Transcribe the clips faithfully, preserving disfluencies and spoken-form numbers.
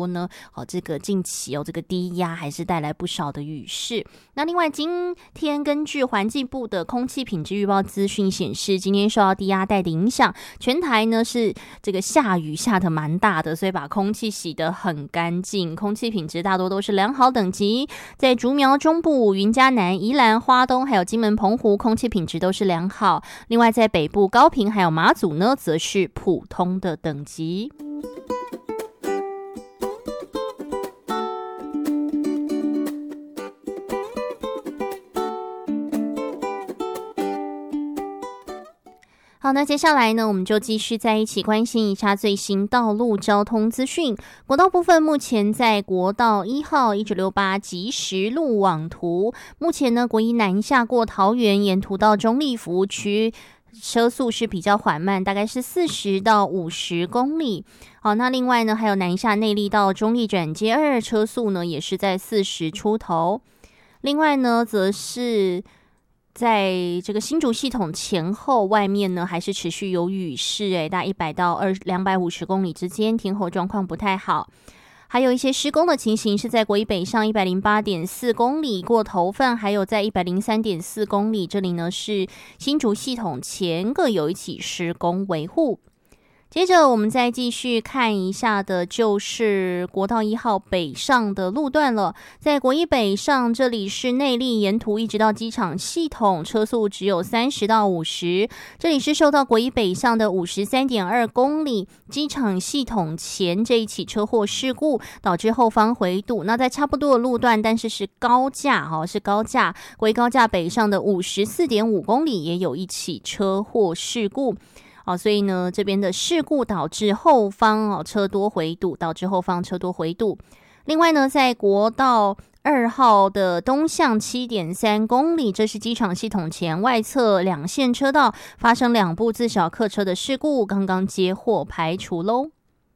说呢，哦，这个近期哦，这个低压还是带来不少的雨势。那另外，今天根据环境部的空气品质预报资讯显示，今天受到低压带的影响，全台呢是这个下雨下得蛮大的，所以把空气洗得很干净，空气品质大多都是良好等级。在竹苗中部、云嘉南、宜兰、花东还有金门、澎湖，空气品质都是良好。另外，在北部、高屏还有马祖呢，则是普通的等级。好，那接下来呢，我们就继续在一起关心一下最新道路交通资讯。国道部分，目前在国道一号一九六八即时路网图，目前呢，国一南下过桃园，沿途到中立服务区，车速是比较缓慢，大概是四十到五十公里。好，那另外呢，还有南下内壢到中立转接二，车速呢也是在四十出头。另外呢，则是在这个新竹系统前后外面呢，还是持续有雨势，诶，大概一百到二两百五十公里之间，天候状况不太好。还有一些施工的情形是在国一北上一百零八点四公里过头份，还有在一百零三点四公里，这里呢是新竹系统前各有一起施工维护。接着我们再继续看一下的就是国道一号北上的路段了。在国一北上，这里是内壢沿途一直到机场系统，车速只有三十到五十。这里是受到国一北上的五十三点二公里机场系统前这一起车祸事故，导致后方回堵。那在差不多的路段，但是是高架哈，是高架国一高架北上的五十四点五公里，也有一起车祸事故。哦，所以呢，这边的事故导致后方哦车多回堵，导致后方车多回堵。另外呢，在国道二号的东向七点三公里，这是机场系统前外侧两线车道发生两部自小客车的事故，刚刚接获排除喽。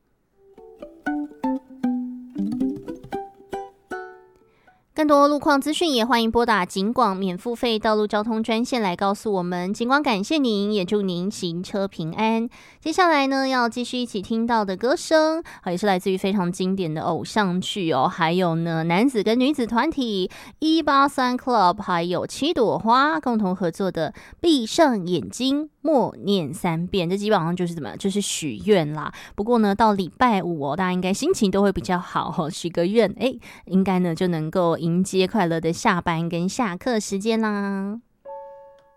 更多路况资讯也欢迎拨打警广免付费道路交通专线来告诉我们。警广感谢您，也祝您行车平安。接下来呢，要继续一起听到的歌声，也是来自于非常经典的偶像剧哦，还有呢男子跟女子团体一八三 Club 还有七朵花共同合作的《闭上眼睛默念三遍》，这基本上就是怎么就是许愿啦。不过呢，到礼拜五哦，大家应该心情都会比较好哦，许个愿，哎，应该呢就能够迎接快乐的下班跟下课时间啦。